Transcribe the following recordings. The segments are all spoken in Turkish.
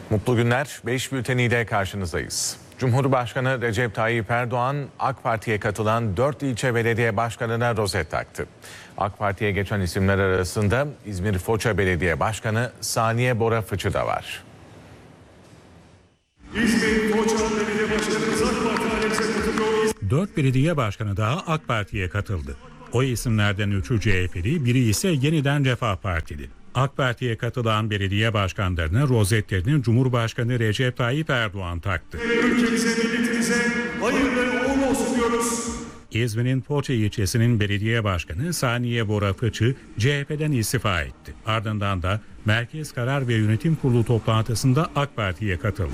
Mutlu günler. 5 bülteniyle karşınızdayız. Cumhurbaşkanı Recep Tayyip Erdoğan, AK Parti'ye katılan 4 ilçe belediye başkanına rozet taktı. AK Parti'ye geçen isimler arasında İzmir Foça Belediye Başkanı Saniye Bora Fıçı da var. İzmir Foça Belediye Başkanımız AK Parti ailemize katılıyor. 4 belediye başkanı daha AK Parti'ye katıldı. O isimlerden 3'ü CHP'li, biri ise yeniden Refah Partili. AK Parti'ye katılan belediye başkanlarına rozetlerini Cumhurbaşkanı Recep Tayyip Erdoğan taktı. Ülkemize, milletimize hayırlı uğurlu olsun diyoruz. İzmir'in Foça ilçesinin belediye başkanı Saniye Bora Fıçı CHP'den istifa etti. Ardından da Merkez Karar ve Yönetim Kurulu toplantısında AK Parti'ye katıldı.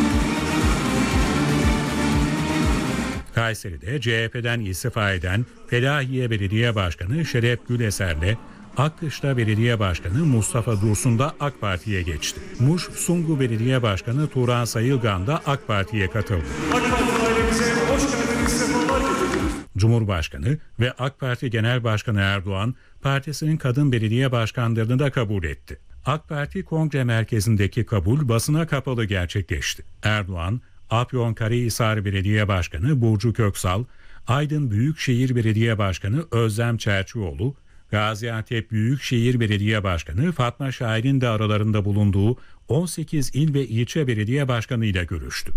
Kayseri'de CHP'den istifa eden Felahiye Belediye Başkanı Şeref Güleser'le Akkışla Belediye Başkanı Mustafa Dursun da AK Parti'ye geçti. Muş Sungu Belediye Başkanı Turan Sayılgan da AK Parti'ye katıldı. AK Parti ailemize hoş geldiniz, sefalar getirdiniz. Cumhurbaşkanı ve AK Parti Genel Başkanı Erdoğan, partisinin kadın belediye başkanlarını da kabul etti. AK Parti Kongre Merkezi'ndeki kabul basına kapalı gerçekleşti. Erdoğan, Afyonkarahisar Belediye Başkanı Burcu Köksal, Aydın Büyükşehir Belediye Başkanı Özlem Çerçioğlu, Gaziantep Büyükşehir Belediye Başkanı Fatma Şahin'in de aralarında bulunduğu 18 il ve ilçe belediye başkanı ile görüştü.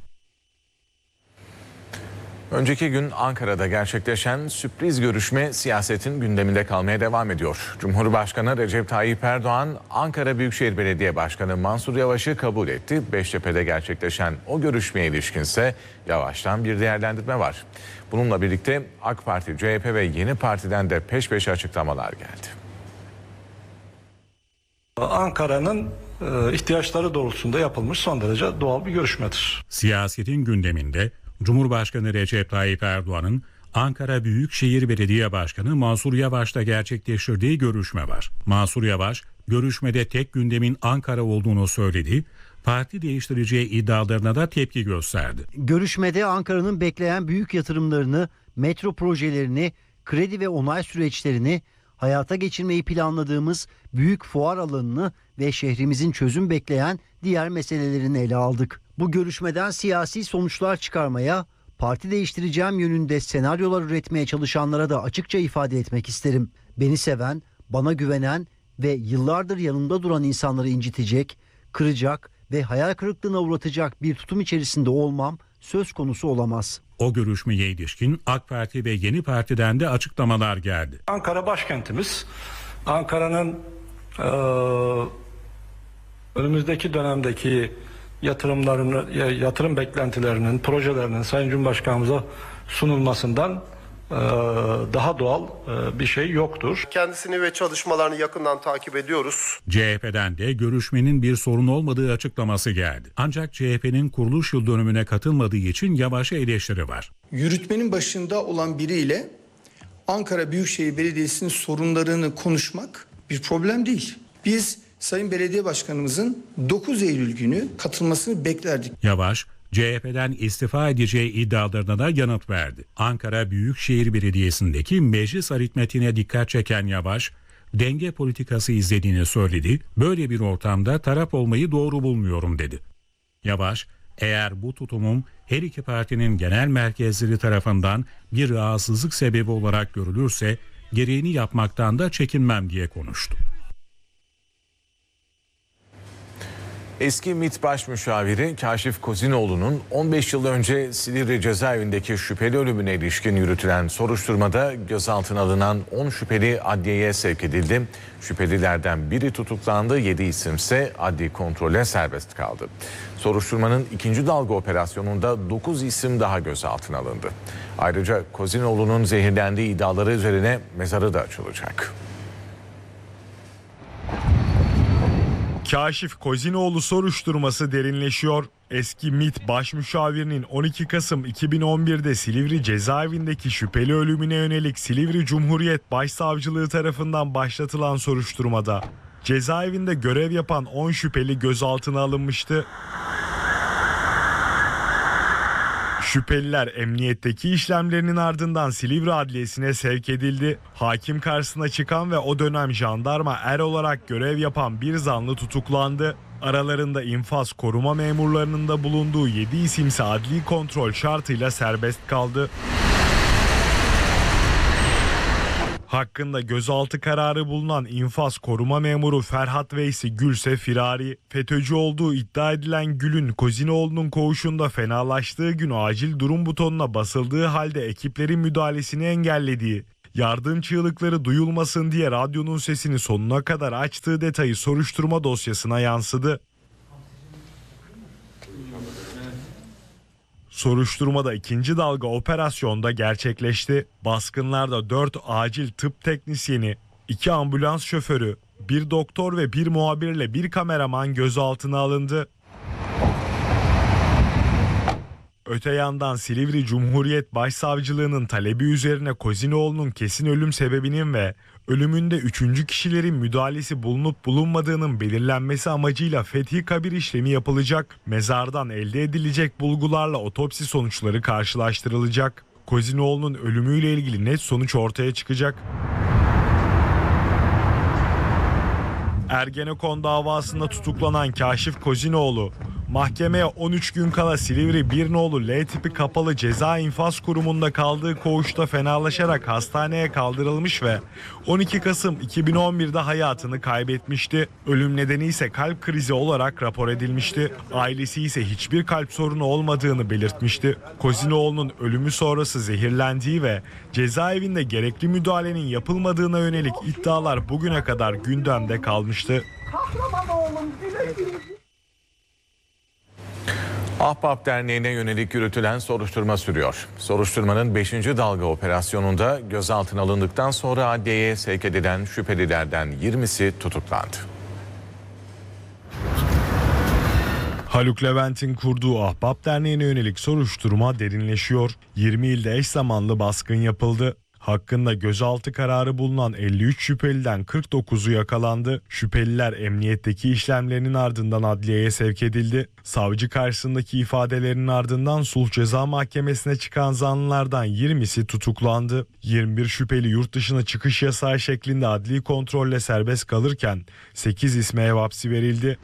Önceki gün Ankara'da gerçekleşen sürpriz görüşme siyasetin gündeminde kalmaya devam ediyor. Cumhurbaşkanı Recep Tayyip Erdoğan, Ankara Büyükşehir Belediye Başkanı Mansur Yavaş'ı kabul etti. Beştepe'de gerçekleşen o görüşmeye ilişkinse Yavaş'tan bir değerlendirme var. Bununla birlikte AK Parti, CHP ve Yeni Parti'den de peş peşe açıklamalar geldi. Ankara'nın ihtiyaçları doğrultusunda yapılmış son derece doğal bir görüşmedir. Siyasetin gündeminde Cumhurbaşkanı Recep Tayyip Erdoğan'ın Ankara Büyükşehir Belediye Başkanı Mansur Yavaş'la gerçekleştirdiği görüşme var. Mansur Yavaş, görüşmede tek gündemin Ankara olduğunu söyledi, parti değiştireceği iddialarına da tepki gösterdi. Görüşmede Ankara'nın bekleyen büyük yatırımlarını, metro projelerini, kredi ve onay süreçlerini, hayata geçirmeyi planladığımız büyük fuar alanını ve şehrimizin çözüm bekleyen diğer meselelerini ele aldık. Bu görüşmeden siyasi sonuçlar çıkarmaya, parti değiştireceğim yönünde senaryolar üretmeye çalışanlara da açıkça ifade etmek isterim. Beni seven, bana güvenen ve yıllardır yanımda duran insanları incitecek, kıracak ve hayal kırıklığına uğratacak bir tutum içerisinde olmam söz konusu olamaz. O görüşmeye ilişkin AK Parti ve Yeni Parti'den de açıklamalar geldi. Ankara başkentimiz. Ankara'nın önümüzdeki dönemdeki yatırım beklentilerinin, projelerinin Sayın Cumhurbaşkanımıza sunulmasından daha doğal bir şey yoktur. Kendisini ve çalışmalarını yakından takip ediyoruz. CHP'den de görüşmenin bir sorun olmadığı açıklaması geldi. Ancak CHP'nin kuruluş yıl dönümüne katılmadığı için Yavaş'a eleştiri var. Yürütmenin başında olan biriyle Ankara Büyükşehir Belediyesi'nin sorunlarını konuşmak bir problem değil. Biz Sayın Belediye Başkanımızın 9 Eylül günü katılmasını beklerdik. Yavaş, CHP'den istifa edeceği iddialarına da yanıt verdi. Ankara Büyükşehir Belediyesi'ndeki meclis aritmetiğine dikkat çeken Yavaş, denge politikası izlediğini söyledi. Böyle bir ortamda taraf olmayı doğru bulmuyorum dedi. Yavaş, eğer bu tutumum her iki partinin genel merkezleri tarafından bir rahatsızlık sebebi olarak görülürse gereğini yapmaktan da çekinmem diye konuştu. Eski MİT Başmüşaviri Kaşif Kozinoğlu'nun 15 yıl önce Silivri cezaevindeki şüpheli ölümüne ilişkin yürütülen soruşturmada gözaltına alınan 10 şüpheli adliyeye sevk edildi. Şüphelilerden biri tutuklandı, 7 isimse adli kontrole serbest kaldı. Soruşturmanın ikinci dalga operasyonunda 9 isim daha gözaltına alındı. Ayrıca Kozinoğlu'nun zehirlendiği iddiaları üzerine mezarı da açılacak. Kaşif Kozinoğlu soruşturması derinleşiyor. Eski MİT Başmüşavirinin 12 Kasım 2011'de Silivri cezaevindeki şüpheli ölümüne yönelik Silivri Cumhuriyet Başsavcılığı tarafından başlatılan soruşturmada cezaevinde görev yapan 10 şüpheli gözaltına alınmıştı. Şüpheliler emniyetteki işlemlerinin ardından Silivri Adliyesi'ne sevk edildi. Hakim karşısına çıkan ve o dönem jandarma er olarak görev yapan bir zanlı tutuklandı. Aralarında infaz koruma memurlarının da bulunduğu 7 isimse adli kontrol şartıyla serbest kaldı. Hakkında gözaltı kararı bulunan infaz koruma memuru Ferhat Veysi Gülse firari. FETÖ'cü olduğu iddia edilen Gül'ün Kozinoğlu'nun koğuşunda fenalaştığı gün acil durum butonuna basıldığı halde ekiplerin müdahalesini engellediği, yardım çığlıkları duyulmasın diye radyonun sesini sonuna kadar açtığı detayı soruşturma dosyasına yansıdı. Soruşturmada ikinci dalga operasyonda gerçekleşti. Baskınlarda 4 acil tıp teknisyeni, 2 ambulans şoförü, 1 doktor ve 1 muhabirle 1 kameraman gözaltına alındı. Öte yandan Silivri Cumhuriyet Başsavcılığı'nın talebi üzerine Kozinoğlu'nun kesin ölüm sebebinin ve ölümünde 3. kişilerin müdahalesi bulunup bulunmadığının belirlenmesi amacıyla fethi kabir işlemi yapılacak. Mezardan elde edilecek bulgularla otopsi sonuçları karşılaştırılacak. Kozinoğlu'nun ölümüyle ilgili net sonuç ortaya çıkacak. Ergenekon davasında tutuklanan Kaşif Kozinoğlu, mahkemeye 13 gün kala Silivri Birnoğlu L tipi kapalı ceza infaz kurumunda kaldığı koğuşta fenalaşarak hastaneye kaldırılmış ve 12 Kasım 2011'de hayatını kaybetmişti. Ölüm nedeni ise kalp krizi olarak rapor edilmişti. Ailesi ise hiçbir kalp sorunu olmadığını belirtmişti. Kozinoğlu'nun ölümü sonrası zehirlendiği ve cezaevinde gerekli müdahalenin yapılmadığına yönelik iddialar bugüne kadar gündemde kalmıştı. Ahbap Derneği'ne yönelik yürütülen soruşturma sürüyor. Soruşturmanın 5. dalga operasyonunda gözaltına alındıktan sonra adliyeye sevk edilen şüphelilerden 20'si tutuklandı. Haluk Levent'in kurduğu Ahbap Derneği'ne yönelik soruşturma derinleşiyor. 20 ilde eş zamanlı baskın yapıldı. Hakkında gözaltı kararı bulunan 53 şüpheliden 49'u yakalandı. Şüpheliler emniyetteki işlemlerinin ardından adliyeye sevk edildi. Savcı karşısındaki ifadelerinin ardından sulh ceza mahkemesine çıkan zanlılardan 20'si tutuklandı. 21 şüpheli yurt dışına çıkış yasağı şeklinde adli kontrolle serbest kalırken 8 isme ev hapsi verildi.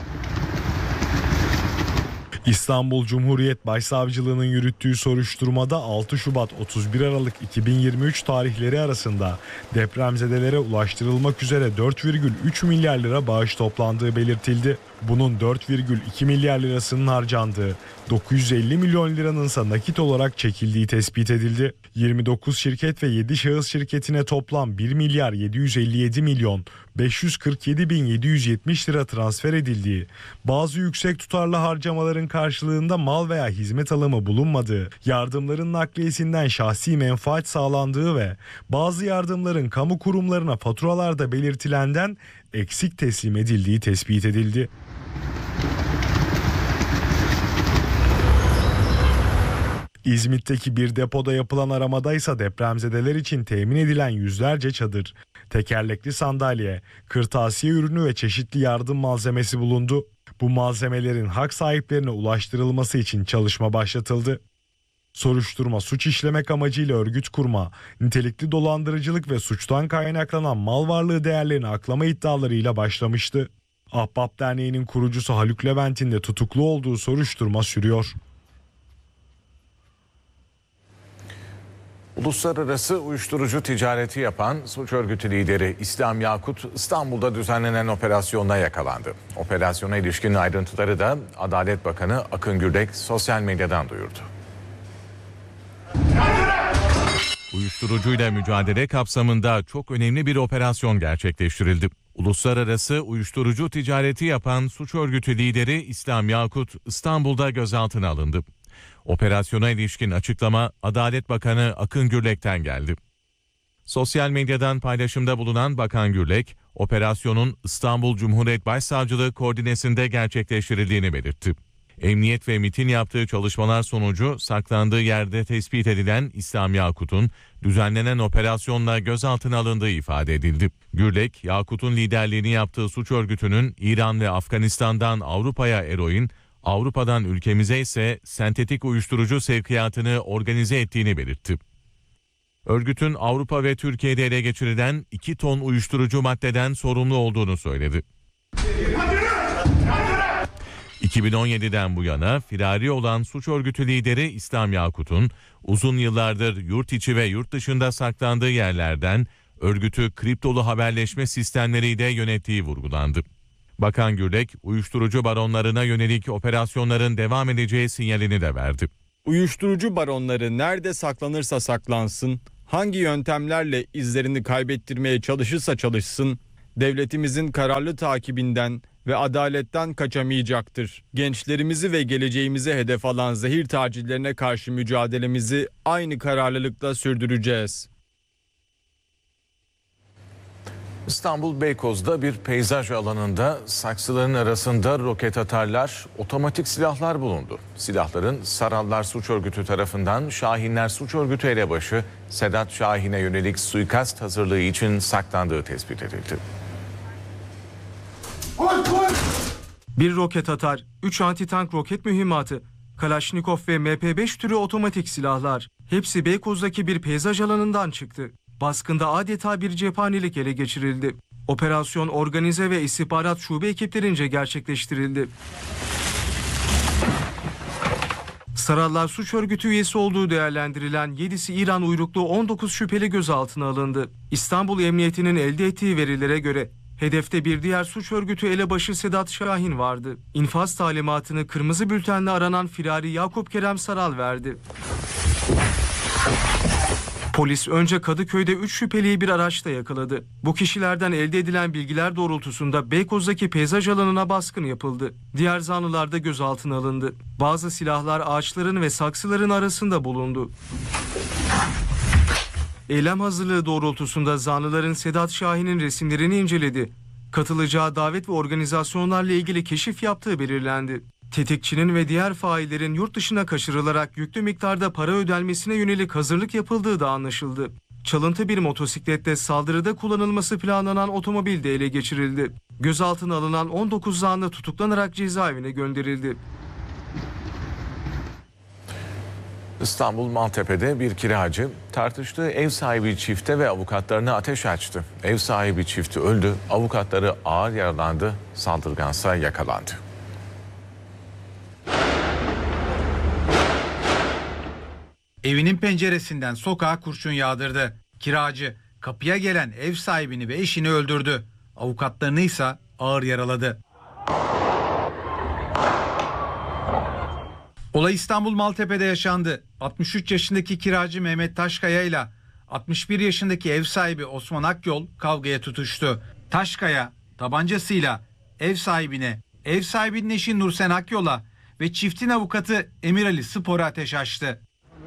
İstanbul Cumhuriyet Başsavcılığı'nın yürüttüğü soruşturmada 6 Şubat 31 Aralık 2023 tarihleri arasında depremzedelere ulaştırılmak üzere 4,3 milyar lira bağış toplandığı belirtildi. Bunun 4,2 milyar lirasının harcandığı, 950 milyon liranın ise nakit olarak çekildiği tespit edildi. 29 şirket ve 7 şahıs şirketine toplam 1 milyar 757 milyon 547 bin 770 lira transfer edildiği, bazı yüksek tutarlı harcamaların karşılığında mal veya hizmet alımı bulunmadığı, yardımların nakliyesinden şahsi menfaat sağlandığı ve bazı yardımların kamu kurumlarına faturalarda belirtilenden eksik teslim edildiği tespit edildi. İzmit'teki bir depoda yapılan aramada ise depremzedeler için temin edilen yüzlerce çadır, tekerlekli sandalye, kırtasiye ürünü ve çeşitli yardım malzemesi bulundu. Bu malzemelerin hak sahiplerine ulaştırılması için çalışma başlatıldı. Soruşturma suç işlemek amacıyla örgüt kurma, nitelikli dolandırıcılık ve suçtan kaynaklanan mal varlığı değerlerini aklama iddialarıyla başlamıştı. Ahbap Derneği'nin kurucusu Haluk Levent'in de tutuklu olduğu soruşturma sürüyor. Uluslararası uyuşturucu ticareti yapan suç örgütü lideri İslam Yakut İstanbul'da düzenlenen operasyonda yakalandı. Operasyona ilişkin ayrıntıları da Adalet Bakanı Akın Gürlek sosyal medyadan duyurdu. Uyuşturucuyla mücadele kapsamında çok önemli bir operasyon gerçekleştirildi. Uluslararası uyuşturucu ticareti yapan suç örgütü lideri İslam Yakut İstanbul'da gözaltına alındı. Operasyona ilişkin açıklama Adalet Bakanı Akın Gürlek'ten geldi. Sosyal medyadan paylaşımda bulunan Bakan Gürlek, operasyonun İstanbul Cumhuriyet Başsavcılığı koordinesinde gerçekleştirildiğini belirtti. Emniyet ve MİT'in yaptığı çalışmalar sonucu saklandığı yerde tespit edilen İslam Yakut'un düzenlenen operasyonla gözaltına alındığı ifade edildi. Gürlek, Yakut'un liderliğini yaptığı suç örgütünün İran ve Afganistan'dan Avrupa'ya eroin, Avrupa'dan ülkemize ise sentetik uyuşturucu sevkiyatını organize ettiğini belirtti. Örgütün Avrupa ve Türkiye'de ele geçirilen 2 ton uyuşturucu maddeden sorumlu olduğunu söyledi. 2017'den bu yana firari olan suç örgütü lideri İslam Yakut'un uzun yıllardır yurt içi ve yurt dışında saklandığı yerlerden örgütü kriptolu haberleşme sistemleriyle yönettiği vurgulandı. Bakan Gürlek, uyuşturucu baronlarına yönelik operasyonların devam edeceği sinyalini de verdi. Uyuşturucu baronları nerede saklanırsa saklansın, hangi yöntemlerle izlerini kaybettirmeye çalışırsa çalışsın, devletimizin kararlı takibinden ve adaletten kaçamayacaktır. Gençlerimizi ve geleceğimizi hedef alan zehir tacirlerine karşı mücadelemizi aynı kararlılıkla sürdüreceğiz. İstanbul Beykoz'da bir peyzaj alanında saksıların arasında roket atarlar, otomatik silahlar bulundu. Silahların Sarallar Suç Örgütü tarafından Şahinler Suç Örgütü elebaşı Sedat Şahin'e yönelik suikast hazırlığı için saklandığı tespit edildi. Bir roket atar, 3 antitank roket mühimmatı, Kalaşnikov ve MP5 türü otomatik silahlar. Hepsi Beykoz'daki bir peyzaj alanından çıktı. Baskında adeta bir cephanelik ele geçirildi. Operasyon organize ve istihbarat şube ekiplerince gerçekleştirildi. Sarallar Suç Örgütü üyesi olduğu değerlendirilen 7'si İran uyruklu 19 şüpheli gözaltına alındı. İstanbul Emniyeti'nin elde ettiği verilere göre hedefte bir diğer suç örgütü elebaşı Sedat Şahin vardı. İnfaz talimatını kırmızı bültenle aranan firari Yakup Kerem Saral verdi. Polis önce Kadıköy'de 3 şüpheliyi bir araçta yakaladı. Bu kişilerden elde edilen bilgiler doğrultusunda Beykoz'daki peyzaj alanına baskın yapıldı. Diğer zanlılar da gözaltına alındı. Bazı silahlar ağaçların ve saksıların arasında bulundu. Eylem hazırlığı doğrultusunda zanlıların Sedat Şahin'in resimlerini inceledi. Katılacağı davet ve organizasyonlarla ilgili keşif yaptığı belirlendi. Tetikçinin ve diğer faillerin yurt dışına kaçırılarak yüklü miktarda para ödenmesine yönelik hazırlık yapıldığı da anlaşıldı. Çalıntı bir motosiklette saldırıda kullanılması planlanan otomobil de ele geçirildi. Gözaltına alınan 19 zanlı tutuklanarak cezaevine gönderildi. İstanbul Maltepe'de bir kiracı tartıştığı ev sahibi çifte ve avukatlarına ateş açtı. Ev sahibi çifti öldü, avukatları ağır yaralandı, saldırgansa yakalandı. Evinin penceresinden sokağa kurşun yağdırdı. Kiracı kapıya gelen ev sahibini ve eşini öldürdü. Avukatlarını ise ağır yaraladı. Olay İstanbul Maltepe'de yaşandı. 63 yaşındaki kiracı Mehmet Taşkaya ile 61 yaşındaki ev sahibi Osman Akyol kavgaya tutuştu. Taşkaya tabancasıyla ev sahibine, ev sahibinin eşi Nursen Akyol'a ve çiftin avukatı Emir Ali Spor'a ateş açtı.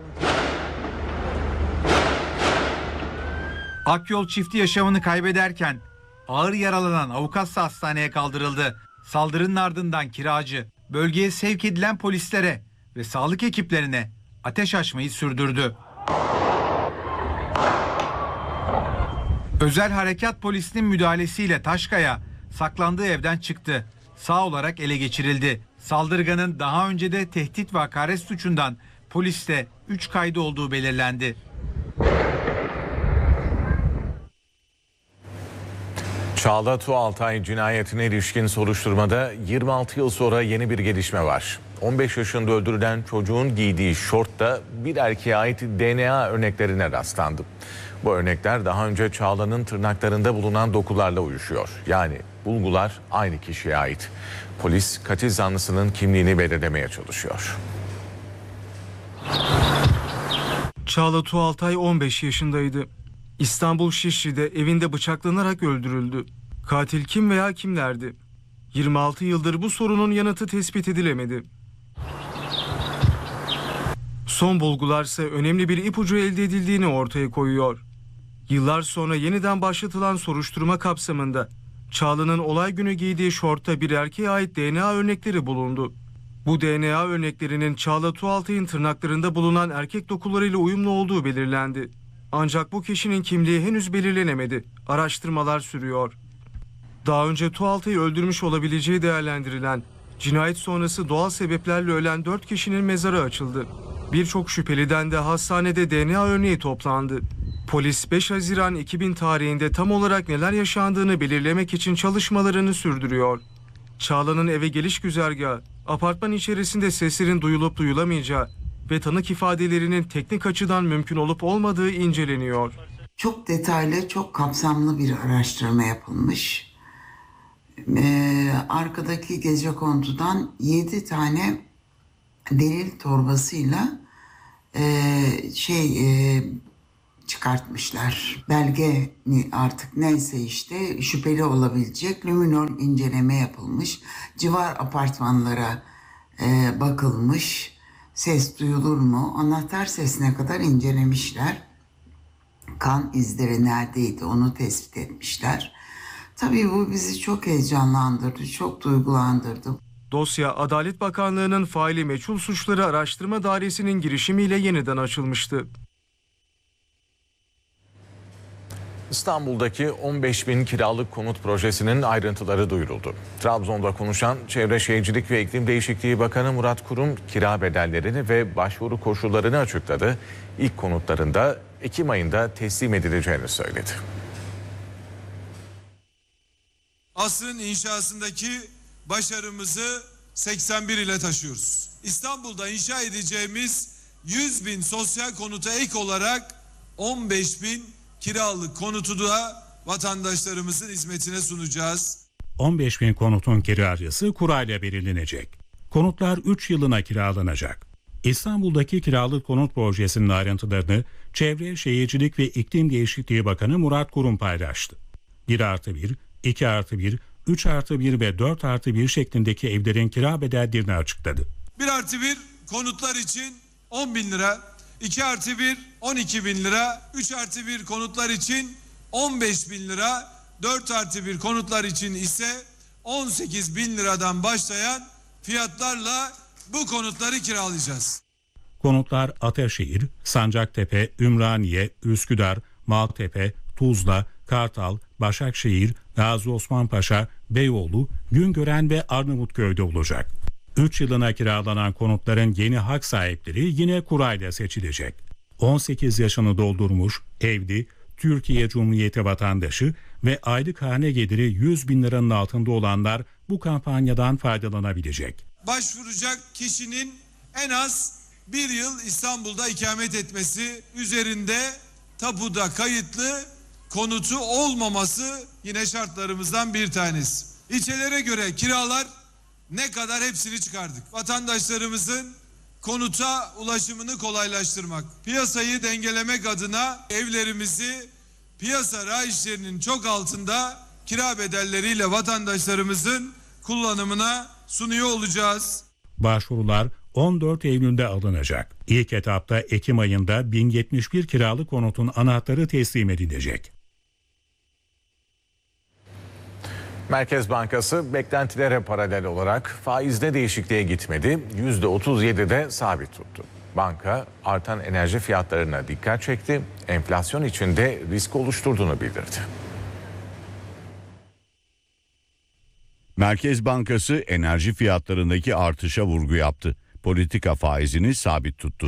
Akyol çifti yaşamını kaybederken ağır yaralanan avukatsa hastaneye kaldırıldı. Saldırının ardından kiracı bölgeye sevk edilen polislere ve sağlık ekiplerine ateş açmayı sürdürdü. Özel Harekat Polisi'nin müdahalesiyle Taşkaya saklandığı evden çıktı. Sağ olarak ele geçirildi. Saldırganın daha önce de tehdit ve hakaret suçundan poliste 3 kaydı olduğu belirlendi. Çağla Tuğaltay cinayetine ilişkin soruşturmada 26 yıl sonra yeni bir gelişme var. 15 yaşında öldürülen çocuğun giydiği şortta bir erkeğe ait DNA örneklerine rastlandı. Bu örnekler daha önce Çağla'nın tırnaklarında bulunan dokularla uyuşuyor. Yani bulgular aynı kişiye ait. Polis katil zanlısının kimliğini belirlemeye çalışıyor. Çağla Tuğaltay 15 yaşındaydı. İstanbul Şişli'de evinde bıçaklanarak öldürüldü. Katil kim veya kimlerdi? 26 yıldır bu sorunun yanıtı tespit edilemedi. Son bulgularsa önemli bir ipucu elde edildiğini ortaya koyuyor. Yıllar sonra yeniden başlatılan soruşturma kapsamında Çağla'nın olay günü giydiği şortta bir erkeğe ait DNA örnekleri bulundu. Bu DNA örneklerinin Çağla Tuğaltay'ın tırnaklarında bulunan erkek dokularıyla uyumlu olduğu belirlendi. Ancak bu kişinin kimliği henüz belirlenemedi. Araştırmalar sürüyor. Daha önce Tuğaltay'ı öldürmüş olabileceği değerlendirilen Cinayet sonrası doğal sebeplerle ölen 4 kişinin mezarı açıldı. Birçok şüpheliden de hastanede DNA örneği toplandı. Polis 5 Haziran 2000 tarihinde tam olarak neler yaşandığını belirlemek için çalışmalarını sürdürüyor. Çağla'nın eve geliş güzergahı, apartman içerisinde seslerin duyulup duyulamayacağı ve tanık ifadelerinin teknik açıdan mümkün olup olmadığı inceleniyor. Çok detaylı, çok kapsamlı bir araştırma yapılmış. Arkadaki gecekondudan 7 tane delil torbasıyla çıkartmışlar. Belge mi artık neyse işte şüpheli olabilecek luminol inceleme yapılmış. Civar apartmanlara bakılmış. Ses duyulur mu? Anahtar sesine kadar incelemişler. Kan izleri neredeydi onu tespit etmişler. Tabii bu bizi çok heyecanlandırdı, çok duygulandırdı. Dosya Adalet Bakanlığı'nın faili meçhul suçları araştırma dairesinin girişimiyle yeniden açılmıştı. İstanbul'daki 15.000 kiralık konut projesinin ayrıntıları duyuruldu. Trabzon'da konuşan Çevre Şehircilik ve İklim Değişikliği Bakanı Murat Kurum kira bedellerini ve başvuru koşullarını açıkladı. İlk konutlarında Ekim ayında teslim edileceğini söyledi. Asrın inşasındaki başarımızı 81 ile taşıyoruz. İstanbul'da inşa edeceğimiz 100.000 sosyal konuta ek olarak 15.000 kiralık konutu da vatandaşlarımızın hizmetine sunacağız. 15.000 konutun kiracısı kurayla belirlenecek. Konutlar 3 yılına kiralanacak. İstanbul'daki kiralık konut projesinin ayrıntılarını Çevre, Şehircilik ve İklim Değişikliği Bakanı Murat Kurum paylaştı. 1+1, 2+1, 3+1 ve 4+1 şeklindeki evlerin kira bedellerini açıkladı. 1+1 konutlar için 10.000 lira, 2+1 12.000 lira, 3+1 konutlar için 15.000 lira, 4+1 konutlar için ise 18.000 liradan başlayan fiyatlarla bu konutları kiralayacağız. Konutlar Ataşehir, Sancaktepe, Ümraniye, Üsküdar, Maltepe, Tuzla, Kartal, Başakşehir, Gazi Osman Paşa, Beyoğlu, Güngören ve Arnavutköy'de olacak. 3 yılına kiralanan konutların yeni hak sahipleri yine kurayla seçilecek. 18 yaşını doldurmuş, evli, Türkiye Cumhuriyeti vatandaşı ve aylık hane geliri 100.000 liranın altında olanlar bu kampanyadan faydalanabilecek. Başvuracak kişinin en az bir yıl İstanbul'da ikamet etmesi, üzerinde tapuda kayıtlı konutu olmaması yine şartlarımızdan bir tanesi. İlçelere göre kiralar ne kadar hepsini çıkardık. Vatandaşlarımızın konuta ulaşımını kolaylaştırmak, piyasayı dengelemek adına evlerimizi piyasa rayişlerinin çok altında kira bedelleriyle vatandaşlarımızın kullanımına sunuyor olacağız. Başvurular 14 Eylül'de alınacak. İlk etapta Ekim ayında 1071 kiralık konutun anahtarı teslim edilecek. Merkez Bankası beklentilere paralel olarak faizde değişikliğe gitmedi. %37'de sabit tuttu. Banka artan enerji fiyatlarına dikkat çekti. Enflasyon içinde risk oluşturduğunu bildirdi. Merkez Bankası enerji fiyatlarındaki artışa vurgu yaptı. Politika faizini sabit tuttu.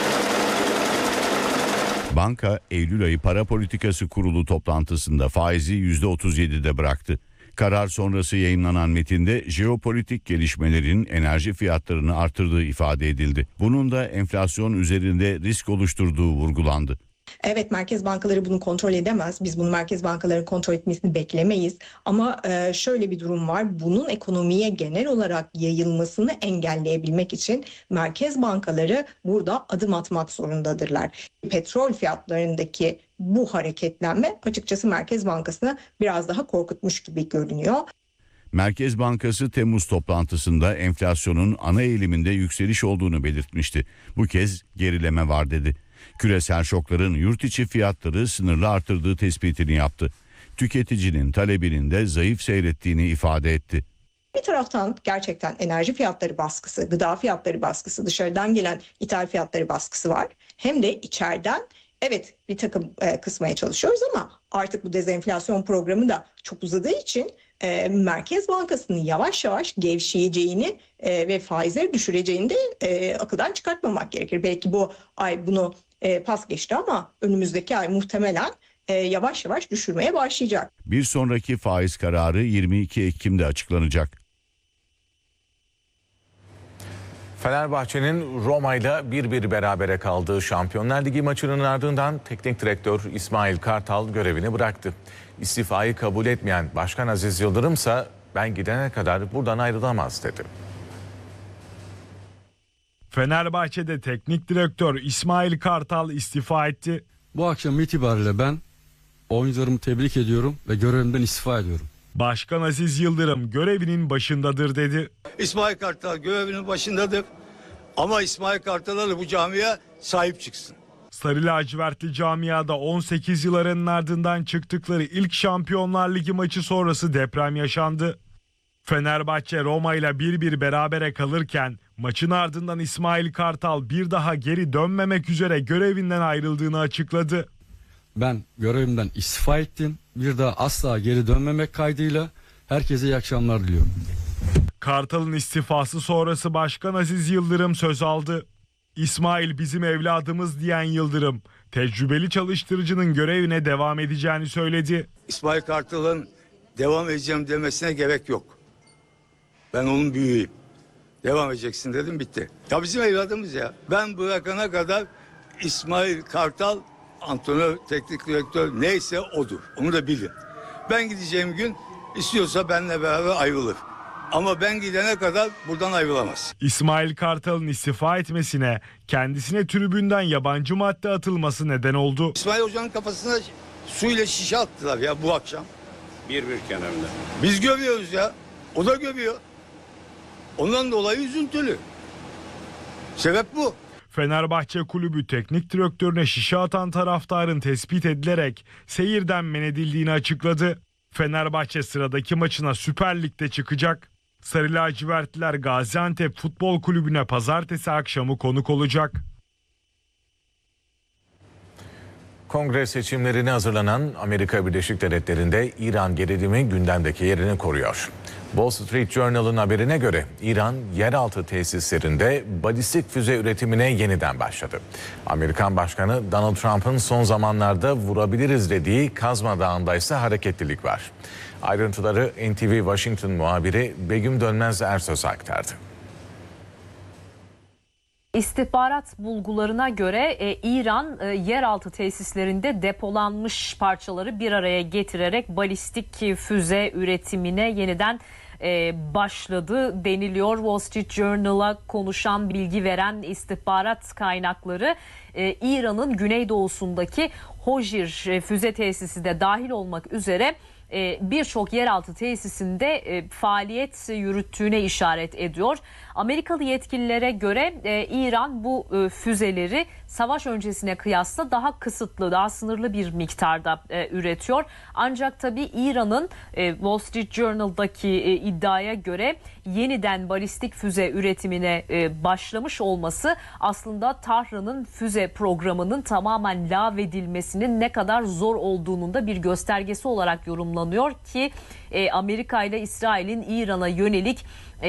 Banka Eylül ayı para politikası kurulu toplantısında faizi %37'de bıraktı. Karar sonrası yayımlanan metinde jeopolitik gelişmelerin enerji fiyatlarını artırdığı ifade edildi. Bunun da enflasyon üzerinde risk oluşturduğu vurgulandı. Evet, merkez bankaları bunu kontrol edemez. Biz bunu merkez bankaları kontrol etmesini beklemeyiz. Ama şöyle bir durum var. Bunun ekonomiye genel olarak yayılmasını engelleyebilmek için merkez bankaları burada adım atmak zorundadırlar. Petrol fiyatlarındaki bu hareketlenme açıkçası Merkez Bankası'nı biraz daha korkutmuş gibi görünüyor. Merkez Bankası Temmuz toplantısında enflasyonun ana eğiliminde yükseliş olduğunu belirtmişti. Bu kez gerileme var dedi. Küresel şokların yurt içi fiyatları sınırlı artırdığı tespitini yaptı. Tüketicinin talebinin de zayıf seyrettiğini ifade etti. Bir taraftan gerçekten enerji fiyatları baskısı, gıda fiyatları baskısı, dışarıdan gelen ithal fiyatları baskısı var. Hem de içeriden evet bir takım kısmaya çalışıyoruz ama artık bu dezenflasyon programı da çok uzadığı için Merkez Bankası'nın yavaş yavaş gevşeyeceğini ve faizleri düşüreceğini de akıldan çıkartmamak gerekir. Belki bu ay bunu pas geçti ama önümüzdeki ay muhtemelen yavaş yavaş düşürmeye başlayacak. Bir sonraki faiz kararı 22 Ekim'de açıklanacak. Fenerbahçe'nin Roma'yla 1-1 berabere kaldığı Şampiyonlar Ligi maçının ardından teknik direktör İsmail Kartal görevini bıraktı. İstifayı kabul etmeyen Başkan Aziz Yıldırım ise ben gidene kadar buradan ayrılamaz dedi. Fenerbahçe'de teknik direktör İsmail Kartal istifa etti. Bu akşam itibariyle ben oyuncularımı tebrik ediyorum ve görevimden istifa ediyorum. Başkan Aziz Yıldırım görevinin başındadır dedi. İsmail Kartal görevinin başındadır ama İsmail Kartal'a da bu camiye sahip çıksın. Sarı lacivertli camiada 18 yıl aranın ardından çıktıkları ilk Şampiyonlar Ligi maçı sonrası deprem yaşandı. Fenerbahçe Roma ile 1-1 berabere kalırken maçın ardından İsmail Kartal bir daha geri dönmemek üzere görevinden ayrıldığını açıkladı. Ben görevimden istifa ettim. Bir daha asla geri dönmemek kaydıyla herkese iyi akşamlar diliyorum. Kartal'ın istifası sonrası Başkan Aziz Yıldırım söz aldı. İsmail bizim evladımız diyen Yıldırım, tecrübeli çalıştırıcının görevine devam edeceğini söyledi. İsmail Kartal'ın devam edeceğim demesine gerek yok. Ben onun büyüğüyüm. Devam edeceksin dedim, bitti. Ya bizim evladımız ya. Ben bırakana kadar İsmail Kartal antrenör, teknik direktör neyse odur. Onu da bilin. Ben gideceğim gün istiyorsa benimle beraber ayrılır. Ama ben gidene kadar buradan ayrılamaz. İsmail Kartal'ın istifa etmesine kendisine tribünden yabancı madde atılması neden oldu. İsmail Hoca'nın kafasına suyla şişe attılar ya bu akşam. 1-1 kenarında. Biz görüyoruz ya. O da görüyor. Ondan dolayı üzüntülü. Sebep bu. Fenerbahçe Kulübü teknik direktörüne şişe atan taraftarın tespit edilerek seyirden men edildiğini açıkladı. Fenerbahçe sıradaki maçına Süper Lig'de çıkacak. Sarı lacivertliler Gaziantep Futbol Kulübü'ne pazartesi akşamı konuk olacak. Kongre seçimlerine hazırlanan Amerika Birleşik Devletleri'nde İran gerilimi gündemdeki yerini koruyor. Wall Street Journal'ın haberine göre İran yeraltı tesislerinde balistik füze üretimine yeniden başladı. Amerikan Başkanı Donald Trump'ın son zamanlarda vurabiliriz dediği Kazma Dağı'nda ise hareketlilik var. Ayrıntıları NTV Washington muhabiri Begüm Dönmez Ersöz aktardı. İstihbarat bulgularına göre İran yeraltı tesislerinde depolanmış parçaları bir araya getirerek balistik füze üretimine yeniden başladı deniliyor. Wall Street Journal'a konuşan, bilgi veren istihbarat kaynakları İran'ın güneydoğusundaki Hojir füze tesisi de dahil olmak üzere birçok yeraltı tesisinde faaliyet yürüttüğüne işaret ediyor. Amerikalı yetkililere göre İran bu füzeleri savaş öncesine kıyasla daha kısıtlı, daha sınırlı bir miktarda üretiyor. Ancak tabii İran'ın Wall Street Journal'daki iddiaya göre yeniden balistik füze üretimine başlamış olması aslında Tahran'ın füze programının tamamen lağvedilmesinin ne kadar zor olduğunun da bir göstergesi olarak yorumlanıyor ki Amerika ile İsrail'in İran'a yönelik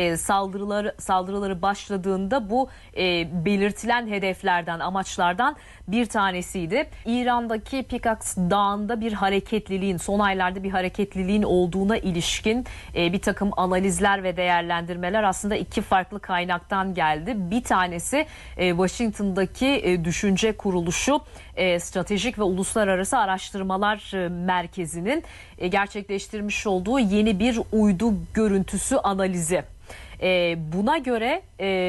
saldırıları başladığında bu belirtilen hedeflerden, amaçlardan bir tanesiydi. İran'daki Pikaks Dağı'nda bir hareketliliğin, son aylarda bir hareketliliğin olduğuna ilişkin bir takım analizler ve değerlendirmeler aslında iki farklı kaynaktan geldi. Bir tanesi Washington'daki düşünce kuruluşu Stratejik ve Uluslararası Araştırmalar Merkezi'nin gerçekleştirmiş olduğu yeni bir uydu görüntüsü analizi. Buna göre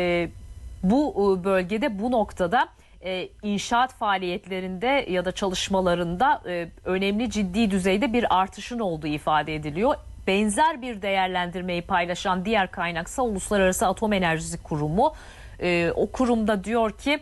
bu bölgede, bu noktada inşaat faaliyetlerinde ya da çalışmalarında önemli, ciddi düzeyde bir artışın olduğu ifade ediliyor. Benzer bir değerlendirmeyi paylaşan diğer kaynaksa Uluslararası Atom Enerjisi Kurumu. O kurumda diyor ki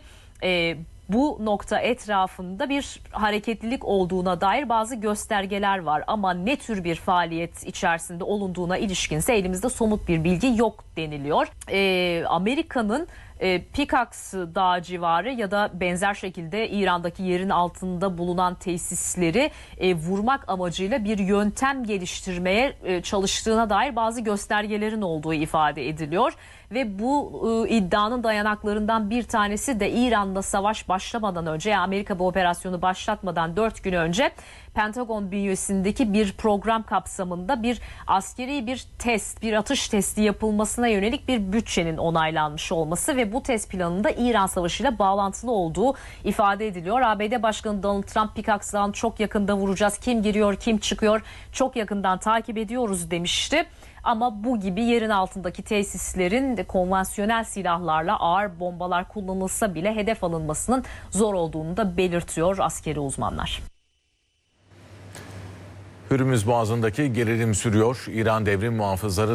bu nokta etrafında bir hareketlilik olduğuna dair bazı göstergeler var ama ne tür bir faaliyet içerisinde olunduğuna ilişkinse elimizde somut bir bilgi yok deniliyor. Amerika'nın Pikaks Dağı civarı ya da benzer şekilde İran'daki yerin altında bulunan tesisleri vurmak amacıyla bir yöntem geliştirmeye çalıştığına dair bazı göstergelerin olduğu ifade ediliyor. Ve bu iddianın dayanaklarından bir tanesi de İran'da savaş başlamadan önce, yani Amerika bu operasyonu başlatmadan 4 gün önce Pentagon bünyesindeki bir program kapsamında bir askeri bir test, bir atış testi yapılmasına yönelik bir bütçenin onaylanmış olması ve bu test planında İran Savaşı'yla bağlantılı olduğu ifade ediliyor. ABD Başkanı Donald Trump Pikaks Dağı'nı çok yakında vuracağız, kim giriyor kim çıkıyor çok yakından takip ediyoruz demişti. Ama bu gibi yerin altındaki tesislerin konvansiyonel silahlarla ağır bombalar kullanılsa bile hedef alınmasının zor olduğunu da belirtiyor askeri uzmanlar. Hürmüz Boğazı'ndaki gerilim sürüyor. İran devrim muhafızları